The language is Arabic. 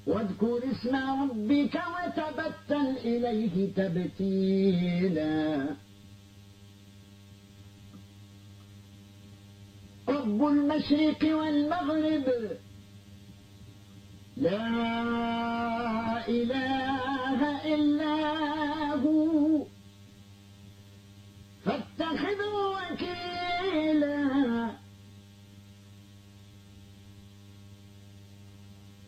واذكر اسم ربك وتبتل إليه تبتيلا رب المشرق والمغرب لا إله إلا هو فاتخذوا وكيلا